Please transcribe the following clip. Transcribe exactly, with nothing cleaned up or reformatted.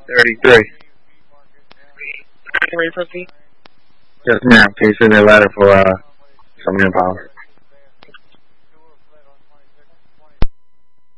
thirty-three. Ready for me? Yes, ma'am. Can you send me a letter for uh, some manpower?